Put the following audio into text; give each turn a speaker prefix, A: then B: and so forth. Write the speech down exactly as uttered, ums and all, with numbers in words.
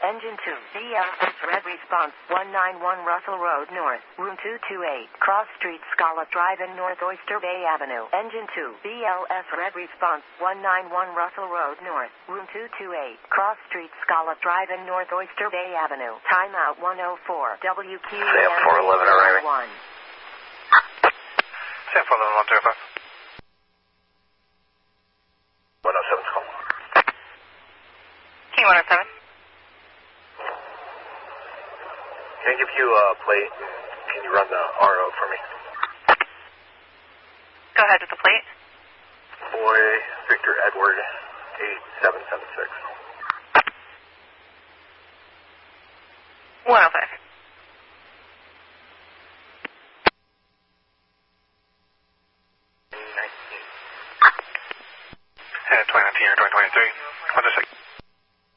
A: Engine two, B L S Red Response, one nine one Russell Road North, room two two eight, Cross Street, Scala Drive in North Oyster Bay Avenue. Engine two, B L S Red Response, one nine one Russell Road North, room two two eight, Cross Street, Scala Drive in North Oyster Bay Avenue. Timeout one oh four, W Q E M
B: four eleven arriving.
A: one.
B: Sam four eleven one zero five. one oh seven's call.
C: King one oh seven.
B: Can I give you a plate? Can you run the R O for me?
C: Go ahead with the plate.
B: Boy, Victor Edward, eight seven seven six.
C: one oh five.